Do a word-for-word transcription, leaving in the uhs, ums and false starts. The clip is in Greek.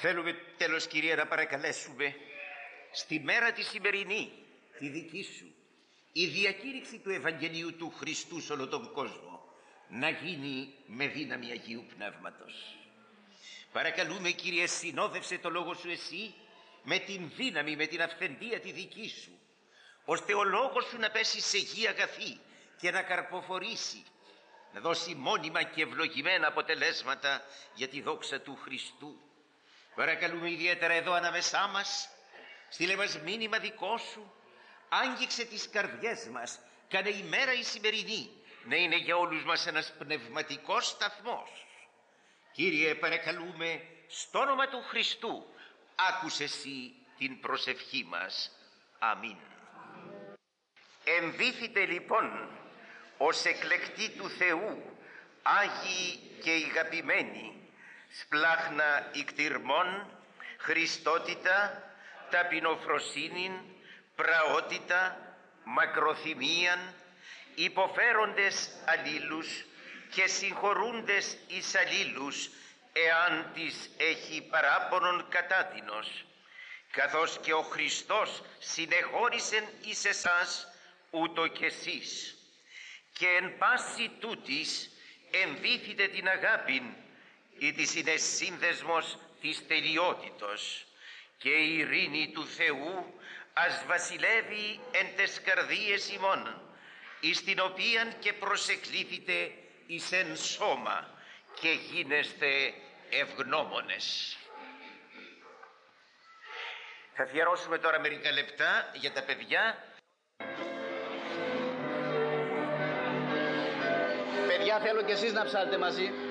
Θέλουμε τέλος, Κυρία, να παρακαλέσουμε στη μέρα τη σημερινή, τη δική σου, η διακήρυξη του Ευαγγελίου του Χριστού σε όλο τον κόσμο να γίνει με δύναμη Αγίου Πνεύματος. Παρακαλούμε, Κύριε, συνόδευσε το λόγο σου εσύ με την δύναμη, με την αυθεντία τη δική σου, ώστε ο λόγος σου να πέσει σε γη αγαθή και να καρποφορήσει, να δώσει μόνιμα και ευλογημένα αποτελέσματα για τη δόξα του Χριστού. Παρακαλούμε ιδιαίτερα εδώ ανάμεσά μας, στείλε μας μήνυμα δικό σου, άγγιξε τις καρδιές μας, κάνε η μέρα η σημερινή να είναι για όλους μας ένας πνευματικός σταθμός. Κύριε, παρακαλούμε στο όνομα του Χριστού, άκουσε εσύ την προσευχή μας. Αμήν. Ενδύθητε λοιπόν ως εκλεκτοί του Θεού, Άγιοι και αγαπημένοι, σπλάχνα ικτυρμών, Χριστότητα, ταπεινοφροσύνην, πραότητα, μακροθυμίαν, υποφέροντες αλλήλους και συγχωρούντες εις αλλήλους, εάν της έχει παράπονον κατάτινος, καθώς και ο Χριστός συνεχώρησεν εις εσάς, ούτω κι εσείς. Και εν πάση τούτης ενδύθητε την αγάπην, ή της είναι σύνδεσμος της τελειότητος, και η ειρήνη του Θεού ας βασιλεύει εν τες καρδίες ημών, εις την οποίαν και προσεκλήθητε εις εν σώμα και γίνεστε ευγνώμονες. Θα αφιερώσουμε τώρα μερικά λεπτά για τα παιδιά. Παιδιά, θέλω κι εσείς να ψάλετε μαζί.